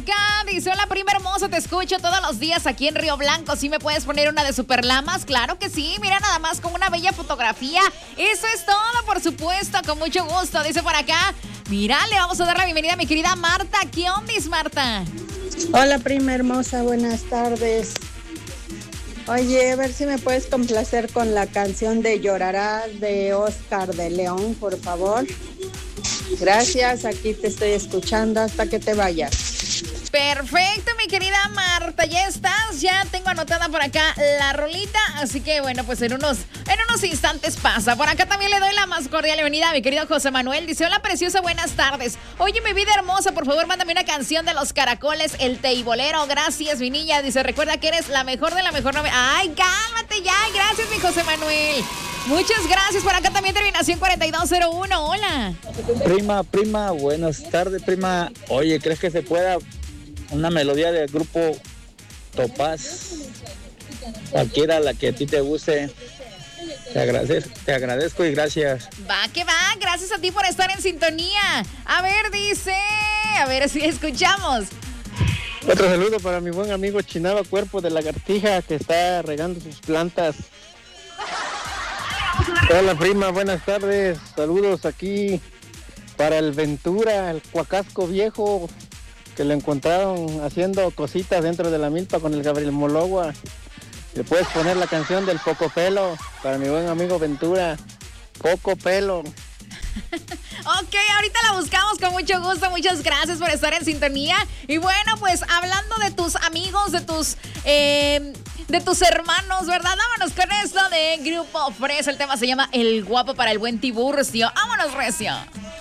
acá. Dice, hola, prima hermosa, te escucho todos los días aquí en Río Blanco. ¿Sí me puedes poner una de Superlamas? Claro que sí, mira nada más con una bella fotografía. Eso es todo, por supuesto, con mucho gusto. Dice por acá, mira, le vamos a dar la bienvenida a mi querida Marta. ¿Qué ondis, Marta? Hola, prima hermosa, buenas tardes. Oye, a ver si me puedes complacer con la canción de Llorarás de Oscar de León, por favor. Gracias, aquí te estoy escuchando hasta que te vayas. Perfecto, mi querida Marta, ya estás, ya tengo anotada por acá la rolita, así que bueno, pues en unos instantes pasa. Por acá también le doy la más cordial bienvenida a mi querido José Manuel. Dice, hola preciosa, buenas tardes. Oye, mi vida hermosa, por favor, mándame una canción de Los Caracoles, El Teibolero. Gracias, mi niña. Dice, recuerda que eres la mejor de la mejor novia. Ay, cálmate ya, gracias, mi José Manuel. Muchas gracias. Por acá también terminación 4201. Hola. Prima, buenas tardes, prima. Oye, ¿crees que se pueda una melodía del grupo Topaz? Cualquiera, la que a ti te guste. Te agradezco y gracias. Va que va, gracias a ti por estar en sintonía. A ver, dice, a ver si escuchamos. Otro saludo para mi buen amigo Chinaba Cuerpo de Lagartija, que está regando sus plantas. Hola, prima, buenas tardes. Saludos aquí para el Ventura, el cuacasco viejo, que lo encontraron haciendo cositas dentro de la milpa con el Gabriel Mologua. Le puedes poner la canción del Poco Pelo para mi buen amigo Ventura. Poco Pelo. Ok, ahorita la buscamos con mucho gusto. Muchas gracias por estar en sintonía. Y bueno, pues hablando de tus amigos, de tus hermanos, ¿verdad? Vámonos con esto de Grupo Fresa. El tema se llama El Guapo para el Buen Tiburcio. Vámonos, recio.